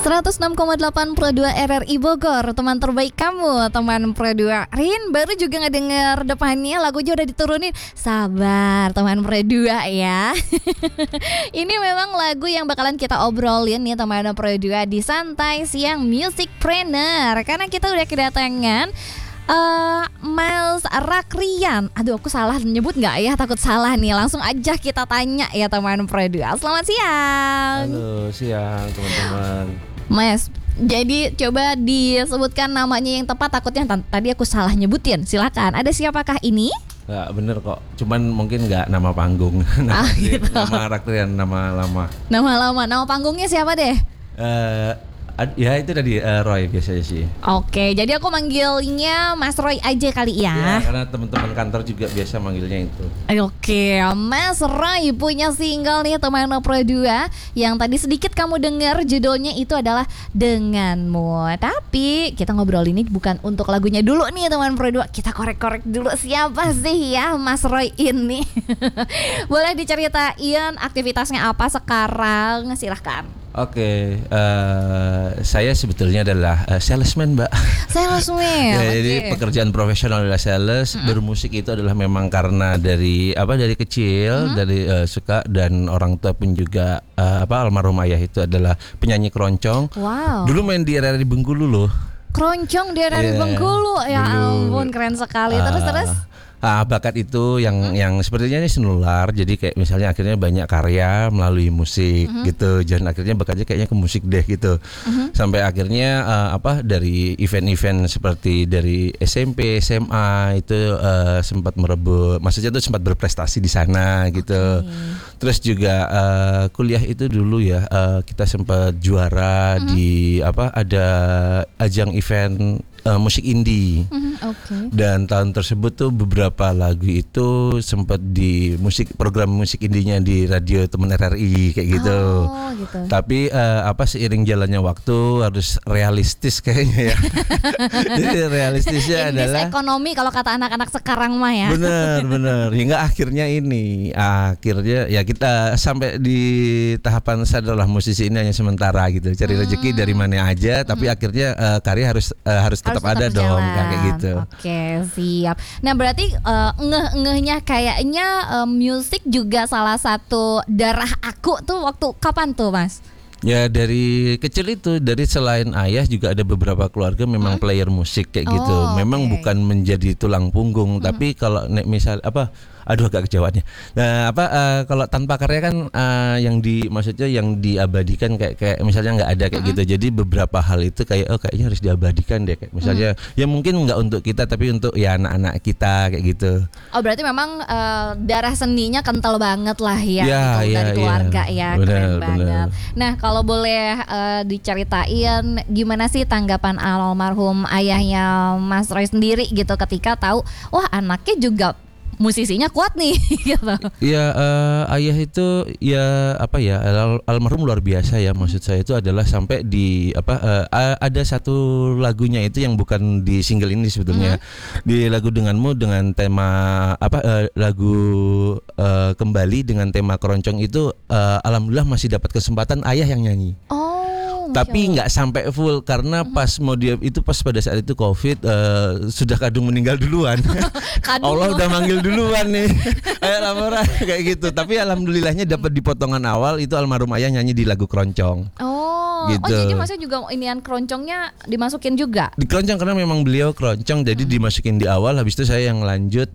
106,8 Pro 2 RRI Bogor, teman terbaik kamu, teman Pro 2. Rin, baru juga ngedenger depannya lagunya udah diturunin. Sabar, teman Pro 2 ya. Ini memang lagu yang bakalan kita obrolin nih teman Pro 2 di Santai Siang Music Trainer. Karena kita udah kedatangan Mas Rakrian. Aduh, aku salah nyebut nggak ya? Takut salah nih. Langsung aja kita tanya ya teman Pro 2. Selamat siang. Halo, siang teman-teman. Mas, jadi coba disebutkan namanya yang tepat. Takutnya tadi aku salah nyebutin. Silakan. Ada siapakah ini? Nggak bener kok. Cuman mungkin nggak nama panggung. Gitu. Nama Rakrian, nama lama. Nama lama. Nama panggungnya siapa deh? Ya itu tadi Roy biasanya sih. Oke, jadi aku manggilnya Mas Roy aja kali ya. Ya, karena teman-teman kantor juga biasa manggilnya itu. Oke, Mas Roy punya single nih teman Pro 2 yang tadi sedikit kamu dengar judulnya itu adalah Denganmu. Tapi kita ngobrol ini bukan untuk lagunya dulu nih teman Pro 2. Kita korek-korek dulu siapa sih ya Mas Roy ini. Boleh diceritain aktivitasnya apa sekarang? Silahkan. Oke, saya sebetulnya adalah salesman, Mbak. Salesman. Ya, jadi pekerjaan profesional adalah sales. Bermusik itu adalah memang karena dari kecil, dari suka, dan orang tua pun juga almarhum ayah itu adalah penyanyi keroncong. Wow. Dulu main di RRI Bengkulu loh. Keroncong di RRI Bengkulu. Ya ampun, keren sekali. Terus. Bakat itu yang sepertinya ini senular. Jadi kayak misalnya akhirnya banyak karya melalui musik gitu. Dan akhirnya bakatnya kayaknya ke musik deh gitu. Sampai akhirnya dari event-event seperti dari SMP, SMA itu sempat merebut. Maksudnya itu sempat berprestasi di sana gitu. Terus juga kuliah itu dulu ya kita sempat juara di ada ajang event musik indie. Dan tahun tersebut tuh beberapa lagu itu sempat di program musik indinya di radio teman RRI kayak gitu. Gitu. Tapi seiring jalannya waktu harus realistis kayaknya ya. Jadi realistisnya adalah ekonomi kalau kata anak-anak sekarang mah ya. Bener. Hingga akhirnya ya kita sampai di tahapan sadarlah musisi ini hanya sementara gitu. Cari rezeki dari mana aja, tapi akhirnya karya harus tetap ada dong kayak gitu. Oke, siap. Nah, berarti ngehnya kayaknya musik juga salah satu darah aku tuh waktu kapan tuh, Mas? Ya dari kecil itu, dari selain ayah juga ada beberapa keluarga memang player musik kayak gitu. Memang bukan menjadi tulang punggung, tapi kalau misal agak kejawabnya. Nah, kalau tanpa karya kan maksudnya yang diabadikan kayak misalnya nggak ada kayak gitu. Jadi beberapa hal itu kayaknya harus diabadikan deh. Kayak misalnya ya mungkin nggak untuk kita tapi untuk ya anak-anak kita kayak gitu. Oh, berarti memang darah seninya kental banget lah ya, gitu, dari keluarga ya. Keren banget. Nah, kalau boleh diceritain gimana sih tanggapan almarhum ayahnya Mas Roy sendiri gitu ketika tahu wah anaknya juga musisinya kuat nih gitu. Ya ayah itu almarhum luar biasa ya. Maksud saya itu adalah sampai di ada satu lagunya itu yang bukan di single ini sebetulnya. Di lagu Denganmu dengan tema lagu kembali dengan tema keroncong itu alhamdulillah masih dapat kesempatan ayah yang nyanyi. Tapi nggak sampai full karena pas pada saat itu COVID sudah kadung meninggal duluan. Allah udah manggil duluan nih. Ayo laporan kayak gitu. Tapi alhamdulillahnya dapat di potongan awal itu almarhum ayah nyanyi di lagu keroncong. Gitu. Jadi maksudnya juga inian keroncongnya dimasukin juga? Di keroncong karena memang beliau keroncong jadi dimasukin di awal. Habis itu saya yang lanjut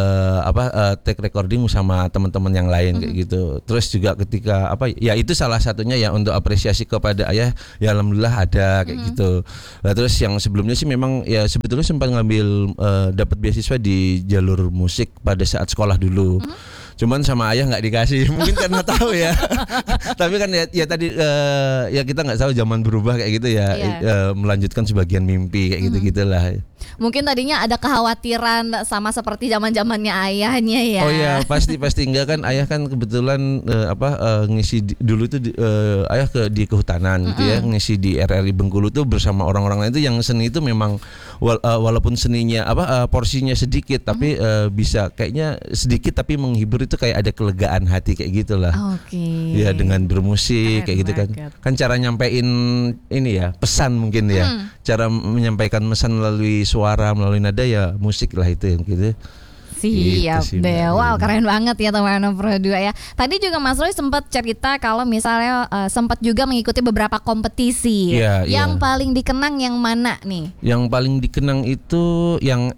take recording sama teman-teman yang lain kayak gitu. Terus juga ketika itu salah satunya ya untuk apresiasi kepada ayah. Ya alhamdulillah ada kayak gitu. Nah, terus yang sebelumnya sih memang ya sebetulnya sempat ngambil dapat beasiswa di jalur musik pada saat sekolah dulu. Cuman sama ayah nggak dikasih, mungkin karena tahu ya. Tapi kan ya tadi ya kita nggak tahu zaman berubah kayak gitu ya. Melanjutkan sebagian mimpi kayak gitu gitulah. Mungkin tadinya ada kekhawatiran sama seperti zaman-zamannya ayahnya ya. Oh ya, pasti enggak kan, ayah kan kebetulan ngisi dulu tuh ayah di kehutanan gitu ya, ngisi di RRI Bengkulu tuh bersama orang-orang lain tuh yang seni itu memang walaupun seninya porsinya sedikit tapi bisa kayaknya sedikit tapi menghibur, itu kayak ada kelegaan hati kayak gitulah. Oke. Ya dengan bermusik kayak gitu kan. banget. Kan cara nyampein ini ya, pesan mungkin ya. Cara menyampaikan pesan melalui suara, melalui nada ya musik lah itu yang gitu. Siap Gitu sih, deh. Mbak. Wow, keren banget ya teman-teman Pro 2 ya. Tadi juga Mas Roy sempat cerita kalau misalnya sempat juga mengikuti beberapa kompetisi. Iya, Yang iya. paling dikenang yang mana nih? Yang paling dikenang itu yang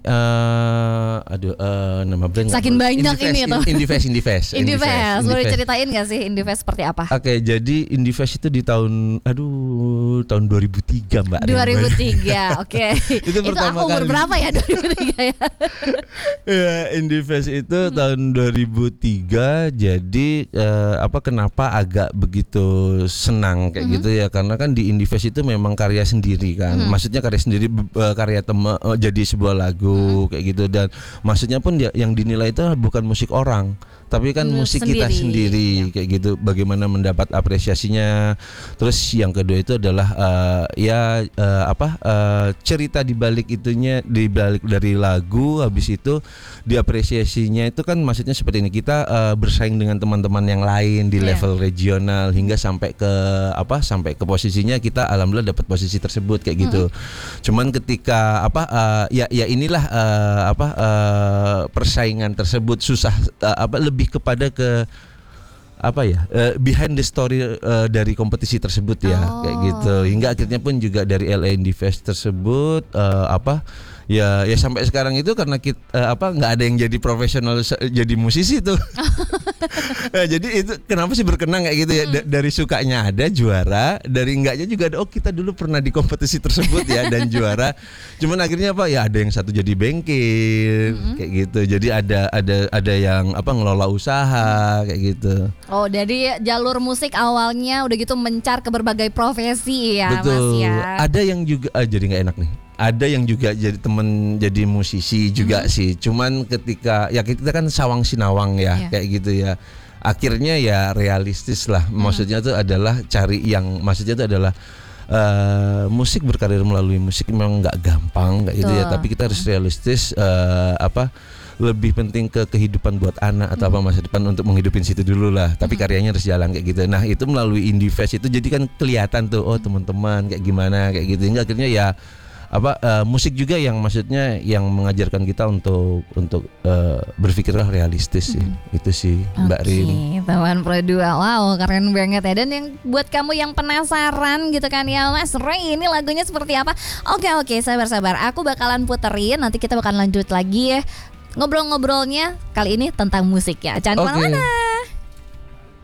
nama brand Saking banyak ini tuh. Indifest. Indifest. Boleh ceritain gak sih Indifest seperti apa? Oke, jadi Indifest itu di tahun 2003 Mbak. 2003. Oke. Itu aku pertama umur kali. berapa ya 2003 ya? Ya, Indifest itu tahun 2003. Jadi kenapa agak begitu senang kayak gitu ya, karena kan di Indifest itu memang karya sendiri kan. Maksudnya karya sendiri, karya teman jadi sebuah lagu kayak gitu, dan maksudnya pun yang dinilai itu bukan musik orang, tapi kan musik kita sendiri kayak gitu. Bagaimana mendapat apresiasinya. Terus yang kedua itu adalah cerita di balik itunya, di balik dari lagu. Habis itu diapresiasinya itu kan maksudnya seperti ini, kita bersaing dengan teman-teman yang lain di level regional hingga sampai ke posisinya kita alhamdulillah dapat posisi tersebut kayak gitu. Cuman ketika inilah persaingan tersebut susah, lebih kepada ke behind the story dari kompetisi tersebut ya, kayak gitu. Hingga akhirnya pun juga dari LA Indifest tersebut ya sampai sekarang itu karena kita nggak ada yang jadi profesional jadi musisi tuh. Jadi itu kenapa sih berkenang kayak gitu ya, dari sukanya ada juara, dari enggaknya juga ada, kita dulu pernah di kompetisi tersebut ya dan juara. Cuman akhirnya ada yang satu jadi bengkel kayak gitu. Jadi ada yang ngelola usaha kayak gitu. Oh, dari jalur musik awalnya udah gitu mencar ke berbagai profesi ya. Betul. Mas ya. Ada yang juga jadi nggak enak nih. Ada yang juga jadi temen jadi musisi juga sih. Cuman ketika ya kita kan sawang sinawang ya kayak gitu ya. Akhirnya ya realistis lah. Maksudnya itu adalah cari yang maksudnya itu adalah musik, berkarir melalui musik memang nggak gampang kayak gitu ya. Tapi kita harus realistis, lebih penting ke kehidupan buat anak atau masa depan untuk menghidupin situ dulu lah. Tapi karyanya harus jalan kayak gitu. Nah itu melalui Indifest itu jadi kan kelihatan tuh teman-teman kayak gimana kayak gitu. Hingga akhirnya ya musik juga yang maksudnya yang mengajarkan kita untuk berpikirlah realistis sih. Itu sih Mbak Rin. Teman Pro 2. Wow, keren banget ya. Dan yang buat kamu yang penasaran gitu kan ya, Mas Roy ini lagunya seperti apa? Oke, sabar. Aku bakalan puterin, nanti kita bakalan lanjut lagi ya ngobrol-ngobrolnya kali ini tentang musik ya. Jangan kemana-mana.